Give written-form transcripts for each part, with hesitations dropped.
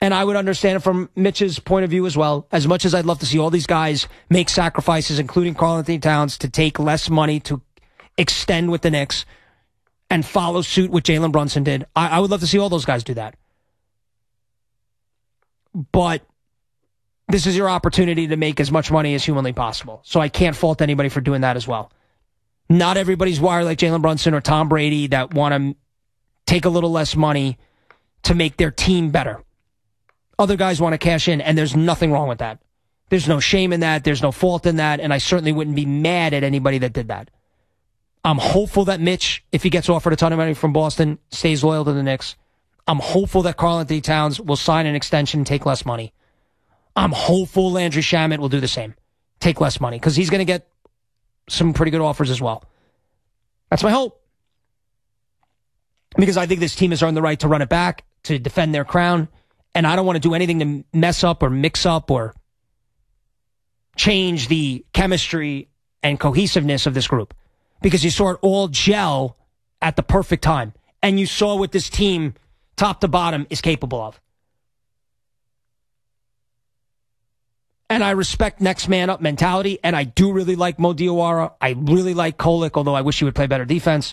And I would understand it from Mitch's point of view as well. As much as I'd love to see all these guys make sacrifices, including Karl-Anthony Towns, to take less money to extend with the Knicks and follow suit what Jalen Brunson did. I would love to see all those guys do that. But this is your opportunity to make as much money as humanly possible. So I can't fault anybody for doing that as well. Not everybody's wired like Jalen Brunson or Tom Brady that want to take a little less money to make their team better. Other guys want to cash in, and there's nothing wrong with that. There's no shame in that. There's no fault in that, and I certainly wouldn't be mad at anybody that did that. I'm hopeful that Mitch, if he gets offered a ton of money from Boston, stays loyal to the Knicks. I'm hopeful that Karl-Anthony Towns will sign an extension and take less money. I'm hopeful Landry Shamet will do the same, take less money, because he's going to get some pretty good offers as well. That's my hope. Because I think this team has earned the right to run it back, to defend their crown, and I don't want to do anything to mess up or mix up or change the chemistry and cohesiveness of this group. Because you saw it all gel at the perfect time. And you saw what this team, top to bottom, is capable of. And I respect next man up mentality, and I do really like Mo Diawara. I really like Kolek, although I wish he would play better defense.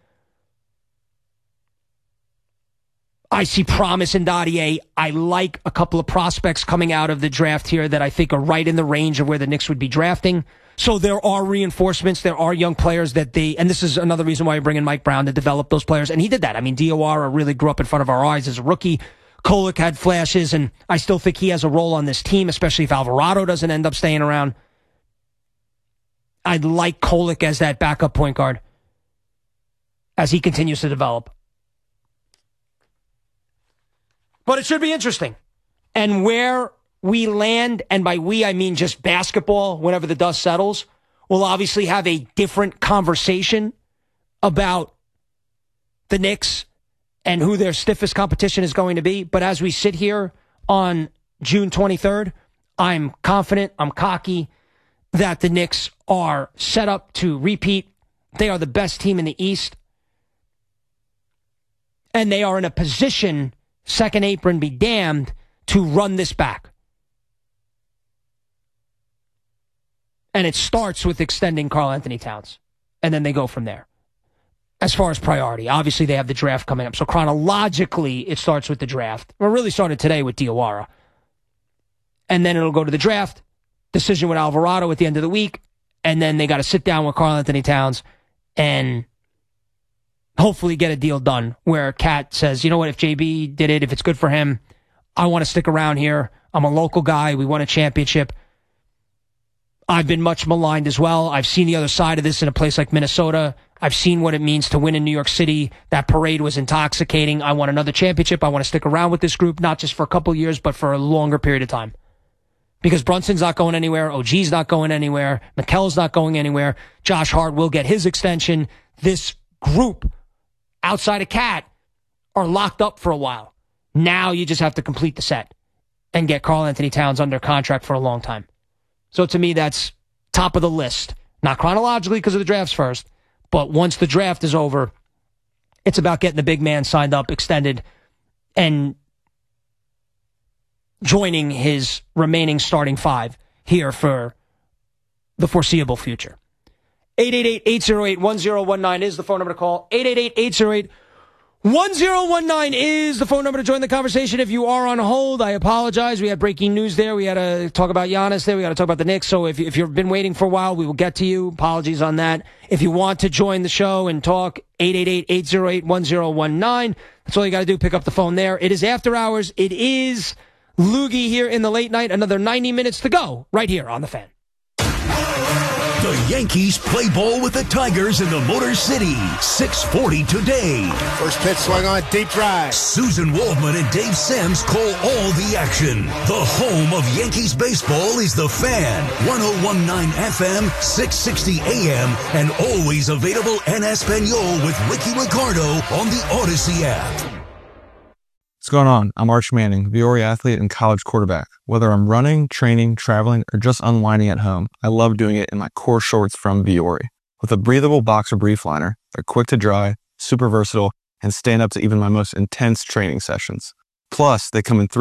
I see promise in Dadier. I like a couple of prospects coming out of the draft here that I think are right in the range of where the Knicks would be drafting. So there are reinforcements. There are young players that and this is another reason why I bring in Mike Brown to develop those players. And he did that. I mean, Diawara really grew up in front of our eyes as a rookie. Kolek had flashes, and I still think he has a role on this team, especially if Alvarado doesn't end up staying around. I'd like Kolek as that backup point guard as he continues to develop. But it should be interesting. And where we land, and by we I mean just basketball, whenever the dust settles, we'll obviously have a different conversation about the Knicks and who their stiffest competition is going to be. But as we sit here on June 23rd, I'm confident, I'm cocky that the Knicks are set up to repeat. They are the best team in the East. And they are in a position, second apron be damned, to run this back. And it starts with extending Karl-Anthony Towns. And then they go from there. As far as priority, obviously they have the draft coming up. So chronologically, it starts with the draft. Well, it really started today with Diawara. And then it'll go to the draft, decision with Alvarado at the end of the week, and then they got to sit down with Karl-Anthony Towns and hopefully get a deal done where Cat says, you know what, if JB did it, if it's good for him, I want to stick around here. I'm a local guy. We won a championship. I've been much maligned as well. I've seen the other side of this in a place like Minnesota. I've seen what it means to win in New York City. That parade was intoxicating. I want another championship. I want to stick around with this group, not just for a couple years, but for a longer period of time. Because Brunson's not going anywhere. OG's not going anywhere. Mikel's not going anywhere. Josh Hart will get his extension. This group, outside of Cat, are locked up for a while. Now you just have to complete the set and get Karl-Anthony Towns under contract for a long time. So to me, that's top of the list. Not chronologically because of the drafts first, but once the draft is over, it's about getting the big man signed up, extended, and joining his remaining starting five here for the foreseeable future. 888-808-1019 is the phone number to call. 888-808-1019 is the phone number to join the conversation. If you are on hold, I apologize. We had breaking news there. We had to talk about Giannis there. We got to talk about the Knicks. So if you've been waiting for a while, we will get to you. Apologies on that. If you want to join the show and talk, 888-808-1019. That's all you got to do. Pick up the phone there. It is after hours. It is Loogie here in the late night. Another 90 minutes to go right here on The Fan. The Yankees play ball with the Tigers in the Motor City. 6:40 today. First pitch swung on, deep drive. Susan Waldman and Dave Sims call all the action. The home of Yankees baseball is The Fan. 101.9 FM, 660 AM, and always available en Espanol with Ricky Ricardo on the Odyssey app. What's going on? I'm Arch Manning, Viore athlete and college quarterback. Whether I'm running, training, traveling, or just unwinding at home, I love doing it in my core shorts from Viore. With a breathable boxer brief liner, they're quick to dry, super versatile, and stand up to even my most intense training sessions. Plus, they come in 3